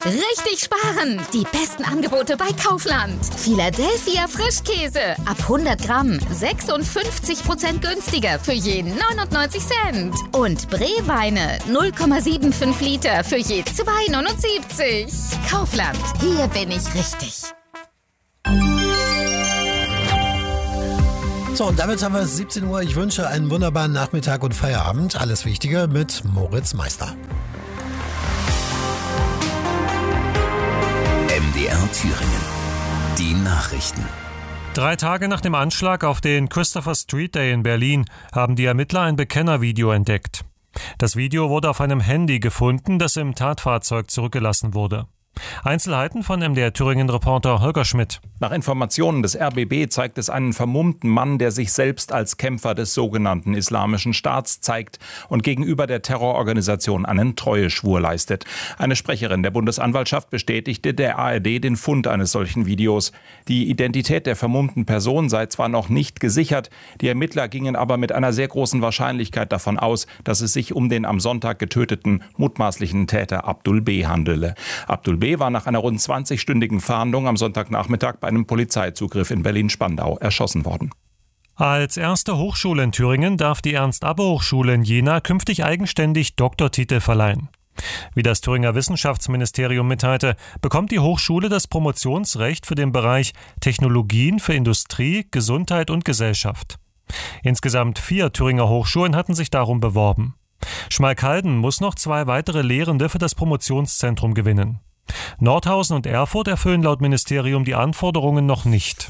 Richtig sparen! Die besten Angebote bei Kaufland. Philadelphia Frischkäse. Ab 100 Gramm 56% günstiger für je 99 Cent. Und Bree-Weine 0,75 Liter für je 2,79. Kaufland. Hier bin ich richtig. So, und damit haben wir es 17 Uhr. Ich wünsche einen wunderbaren Nachmittag und Feierabend. Alles Wichtige mit Moritz Meister. MDR Thüringen. Die Nachrichten. 3 Tage nach dem Anschlag auf den Christopher Street Day in Berlin haben die Ermittler ein Bekennervideo entdeckt. Das Video wurde auf einem Handy gefunden, das im Tatfahrzeug zurückgelassen wurde. Einzelheiten von MDR Thüringen-Reporter Holger Schmidt. Nach Informationen des RBB zeigt es einen vermummten Mann, der sich selbst als Kämpfer des sogenannten Islamischen Staats zeigt und gegenüber der Terrororganisation einen Treueschwur leistet. Eine Sprecherin der Bundesanwaltschaft bestätigte der ARD den Fund eines solchen Videos. Die Identität der vermummten Person sei zwar noch nicht gesichert, die Ermittler gingen aber mit einer sehr großen Wahrscheinlichkeit davon aus, dass es sich um den am Sonntag getöteten mutmaßlichen Täter Abdul B. handele. Abdul B. war nach einer rund 20-stündigen Fahndung am Sonntagnachmittag bei einem Polizeizugriff in Berlin-Spandau erschossen worden. Als erste Hochschule in Thüringen darf die Ernst-Abbe-Hochschule in Jena künftig eigenständig Doktortitel verleihen. Wie das Thüringer Wissenschaftsministerium mitteilte, bekommt die Hochschule das Promotionsrecht für den Bereich Technologien für Industrie, Gesundheit und Gesellschaft. Insgesamt 4 Thüringer Hochschulen hatten sich darum beworben. Schmalkalden muss noch 2 weitere Lehrende für das Promotionszentrum gewinnen. Nordhausen und Erfurt erfüllen laut Ministerium die Anforderungen noch nicht.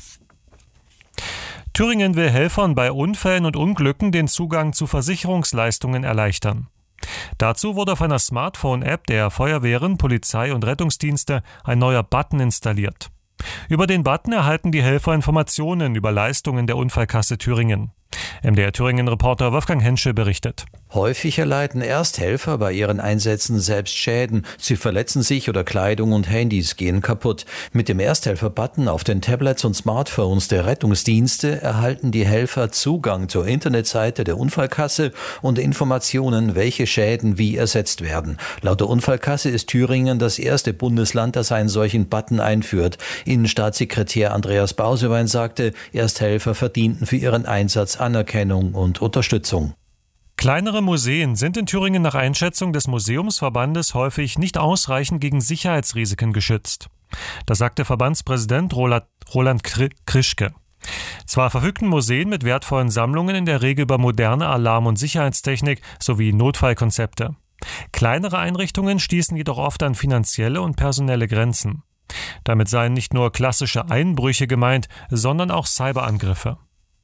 Thüringen will Helfern bei Unfällen und Unglücken den Zugang zu Versicherungsleistungen erleichtern. Dazu wurde auf einer Smartphone-App der Feuerwehren, Polizei und Rettungsdienste ein neuer Button installiert. Über den Button erhalten die Helfer Informationen über Leistungen der Unfallkasse Thüringen. MDR Thüringen-Reporter Wolfgang Henschel berichtet. Häufig erleiden Ersthelfer bei ihren Einsätzen selbst Schäden. Sie verletzen sich oder Kleidung und Handys gehen kaputt. Mit dem Ersthelfer-Button auf den Tablets und Smartphones der Rettungsdienste erhalten die Helfer Zugang zur Internetseite der Unfallkasse und Informationen, welche Schäden wie ersetzt werden. Laut der Unfallkasse ist Thüringen das erste Bundesland, das einen solchen Button einführt. Innenstaatssekretär Andreas Bausewein sagte, Ersthelfer verdienten für ihren Einsatz Anerkennung und Unterstützung. Kleinere Museen sind in Thüringen nach Einschätzung des Museumsverbandes häufig nicht ausreichend gegen Sicherheitsrisiken geschützt. Das sagte Verbandspräsident Roland Krischke. Zwar verfügten Museen mit wertvollen Sammlungen in der Regel über moderne Alarm- und Sicherheitstechnik sowie Notfallkonzepte. Kleinere Einrichtungen stießen jedoch oft an finanzielle und personelle Grenzen. Damit seien nicht nur klassische Einbrüche gemeint, sondern auch Cyberangriffe.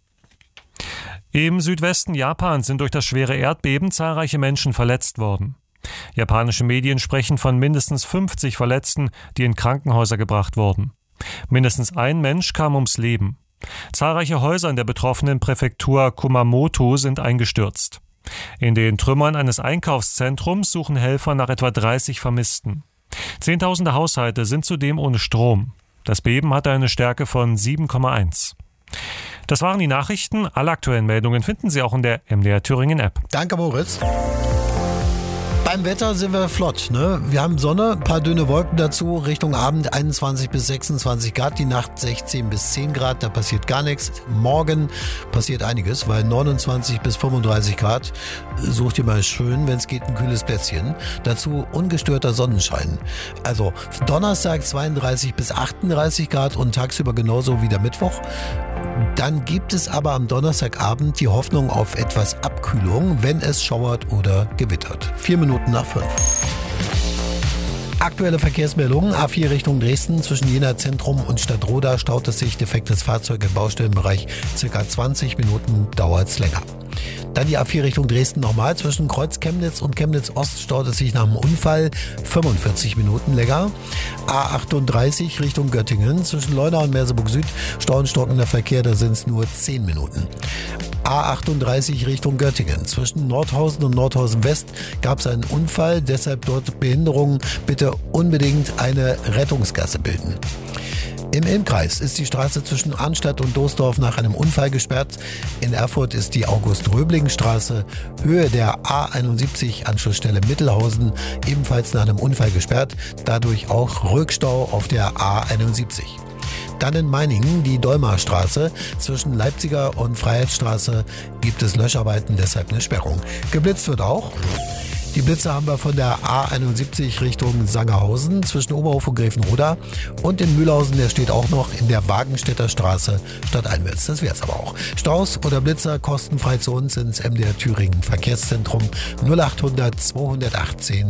Im Südwesten Japans sind durch das schwere Erdbeben zahlreiche Menschen verletzt worden. Japanische Medien sprechen von mindestens 50 Verletzten, die in Krankenhäuser gebracht wurden. Mindestens ein Mensch kam ums Leben. Zahlreiche Häuser in der betroffenen Präfektur Kumamoto sind eingestürzt. In den Trümmern eines Einkaufszentrums suchen Helfer nach etwa 30 Vermissten. Zehntausende Haushalte sind zudem ohne Strom. Das Beben hatte eine Stärke von 7,1. Das waren die Nachrichten. Alle aktuellen Meldungen finden Sie auch in der MDR Thüringen App. Danke, Moritz. Beim Wetter sind wir flott, ne? Wir haben Sonne, ein paar dünne Wolken dazu, Richtung Abend 21 bis 26 Grad, die Nacht 16 bis 10 Grad, da passiert gar nichts. Morgen passiert einiges, weil 29 bis 35 Grad, sucht ihr mal schön, wenn es geht, ein kühles Plätzchen. Dazu ungestörter Sonnenschein. Also Donnerstag 32 bis 38 Grad und tagsüber genauso wie der Mittwoch. Dann gibt es aber am Donnerstagabend die Hoffnung auf etwas Abkühlung, wenn es schauert oder gewittert. 4 Minuten nach 5. Aktuelle Verkehrsmeldungen. A4 Richtung Dresden. Zwischen Jena Zentrum und Stadtroda staut es sich. Defektes Fahrzeug im Baustellenbereich. Circa 20 Minuten dauert es länger. Dann die A4 Richtung Dresden nochmal. Zwischen Kreuz Chemnitz und Chemnitz Ost staut es sich nach dem Unfall 45 Minuten länger. A38 Richtung Göttingen. Zwischen Leuna und Merseburg Süd staut stockender Verkehr, da sind es nur 10 Minuten. A38 Richtung Göttingen. Zwischen Nordhausen und Nordhausen West gab es einen Unfall, deshalb dort Behinderungen. Bitte unbedingt eine Rettungsgasse bilden. Im Ilm-Kreis ist die Straße zwischen Arnstadt und Doesdorf nach einem Unfall gesperrt. In Erfurt ist die August-Röbling-Straße, Höhe der A71 Anschlussstelle Mittelhausen, ebenfalls nach einem Unfall gesperrt. Dadurch auch Rückstau auf der A71. Dann in Meiningen die Dolmarstraße. Zwischen Leipziger und Freiheitsstraße gibt es Löscharbeiten, deshalb eine Sperrung. Geblitzt wird auch. Die Blitze haben wir von der A71 Richtung Sangerhausen zwischen Oberhof und Grevenroda. Und in Mühlhausen, der steht auch noch in der Wagenstädter Straße stadteinwärts. Das wär's aber auch. Staus oder Blitzer kostenfrei zu uns ins MDR Thüringen Verkehrszentrum 0800 218